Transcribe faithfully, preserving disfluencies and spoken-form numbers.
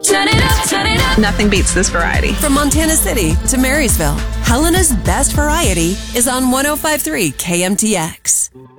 Turn it up, turn it up. Nothing beats this variety. From Montana City to Marysville, Helena's best variety is on one oh five point three K M T X.